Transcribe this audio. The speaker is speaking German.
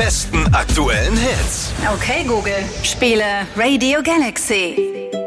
besten aktuellen Hits. Okay, Google, spiele Radio Galaxy.